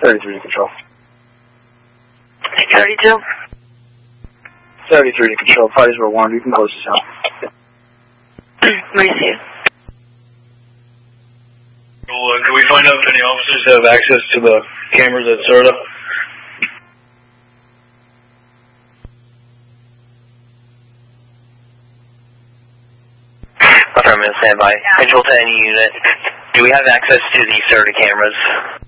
33 to control. 32. 73 to control. Parties were warned. You can close this out. Receive. Can we find out if any officers have access to the cameras at Serta? Affirmative, standby. Control to any unit. Do we have access to the Serta cameras?